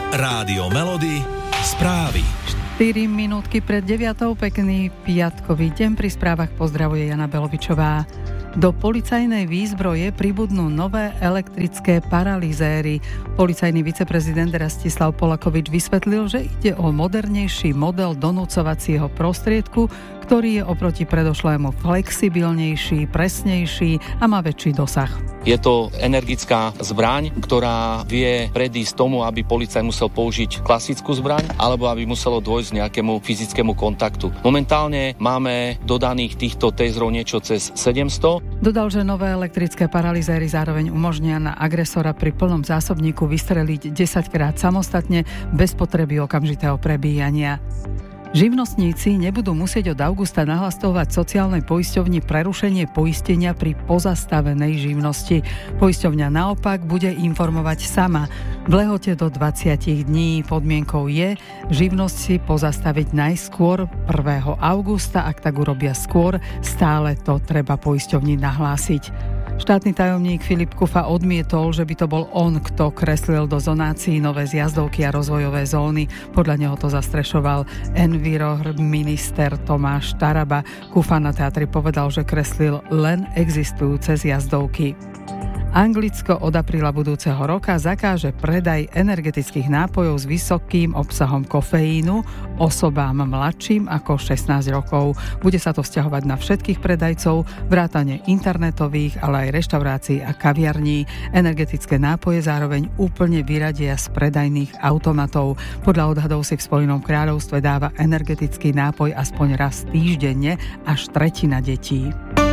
Rádio Melody, správy. 4 minútky pred 9:00, pekný piatkový deň, pri správach pozdravuje Jana Belovičová. Do policajnej výzbroje pribudnú nové elektrické paralizéry. Policajný viceprezident Rastislav Polakovič vysvetlil, že ide o modernejší model donúcovacieho prostriedku, ktorý je oproti predošlému flexibilnejší, presnejší a má väčší dosah. Je to energická zbraň, ktorá vie predísť tomu, aby policajt musel použiť klasickú zbraň, alebo aby muselo dôjsť k nejakému fyzickému kontaktu. Momentálne máme dodaných týchto taserov niečo cez 700. Dodal, že nové elektrické paralizéry zároveň umožnia na agresora pri plnom zásobníku vystreliť 10-krát samostatne bez potreby okamžitého prebíjania. Živnostníci nebudú musieť od augusta nahlastovať sociálnej poisťovni prerušenie poistenia pri pozastavenej živnosti. Poisťovňa naopak bude informovať sama. V lehote do 20 dní podmienkou je živnosť si pozastaviť najskôr 1. augusta. Ak tak urobia skôr, stále to treba poisťovni nahlásiť. Štátny tajomník Filip Kufa odmietol, že by to bol on, kto kreslil do zonácií nové zjazdovky a rozvojové zóny. Podľa neho to zastrešoval enviro minister Tomáš Taraba. Kufa na teatri povedal, že kreslil len existujúce zjazdovky. Anglicko od apríla budúceho roka zakáže predaj energetických nápojov s vysokým obsahom kofeínu osobám mladším ako 16 rokov. Bude sa to vzťahovať na všetkých predajcov, vrátane internetových, ale aj reštaurácií a kaviarní. Energetické nápoje zároveň úplne vyradia z predajných automatov. Podľa odhadov si v Spojenom kráľovstve dáva energetický nápoj aspoň raz týždenne až tretina detí.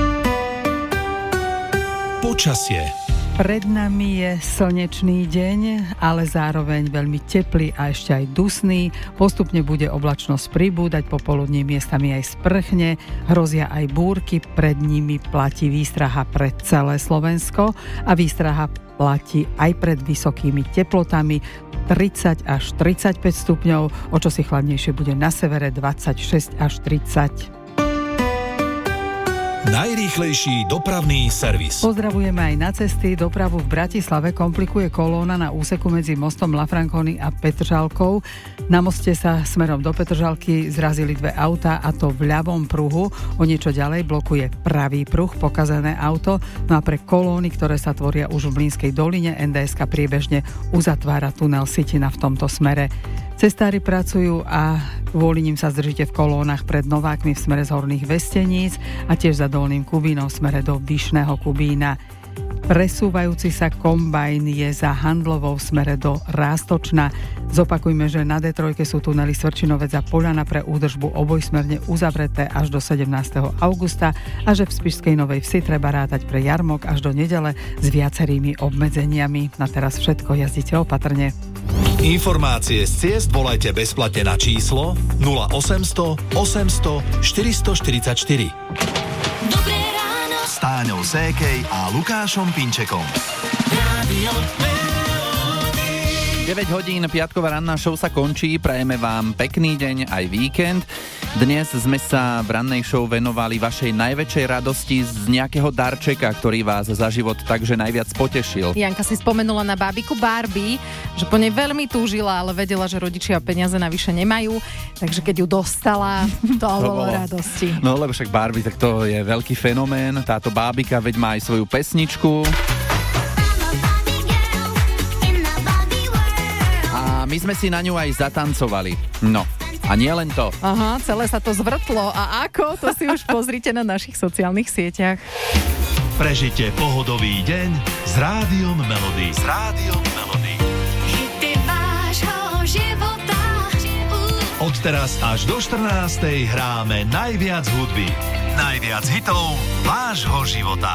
Počasie. Pred nami je slnečný deň, ale zároveň veľmi teplý a ešte aj dusný. Postupne bude oblačnosť pribúdať, popoludní miestami aj sprchne, hrozia aj búrky, pred nimi platí výstraha pre celé Slovensko a výstraha platí aj pred vysokými teplotami 30 až 35 stupňov, o čosi chladnejšie bude na severe 26 až 30. Najrýchlejší dopravný servis. Pozdravujeme aj na cesty. Dopravu v Bratislave komplikuje kolóna na úseku medzi mostom La Franconi a Petržalkou. Na moste sa smerom do Petržalky zrazili dve autá, a to v ľavom pruhu. O niečo ďalej blokuje pravý pruh, pokazané auto. No a pre kolóny, ktoré sa tvoria už v Mlynskej doline, NDSK priebežne uzatvára tunel Sitina v tomto smere. Cestári pracujú a kvôli ním sa zdržíte v kolónach pred Novákmi v smere z Horných Vesteníc a tiež za Dolným Kubínom v smere do Vyšného Kubína. Presúvajúci sa kombajn je za Handlovou v smere do Rástočna. Zopakujme, že na D3 sú tunely Svrčinovec a Poľana pre údržbu obojsmerne uzavreté až do 17. augusta a že v Spišskej Novej Vsi treba rátať pre jarmok až do nedele s viacerými obmedzeniami. Na teraz všetko, jazdite opatrne. Informácie z ciest volajte bezplatne na číslo 0800 800 444. Dobré ráno s Táňou Sékej a Lukášom Pinčekom. Rádio 9 hodín, piatková ranná show sa končí, prajeme vám pekný deň aj víkend. Dnes sme sa v rannej show venovali vašej najväčšej radosti z nejakého darčeka, ktorý vás za život takže najviac potešil. Janka si spomenula na bábiku Barbie, že po nej veľmi túžila, ale vedela, že rodičia peniaze navyše nemajú, takže keď ju dostala, to bolo radosti. No lebo však Barbie, tak to je veľký fenomén, táto bábika veď má aj svoju pesničku. My sme si na ňu aj zatancovali. No, a nie len to. Aha, celé sa to zvrtlo. A ako? To si už pozrite na našich sociálnych sieťach. Prežite pohodový deň s Rádiom Melody. S Rádiom Melody. Hity vášho života. Od teraz až do 14:00 hráme najviac hudby. Najviac hitov vášho života.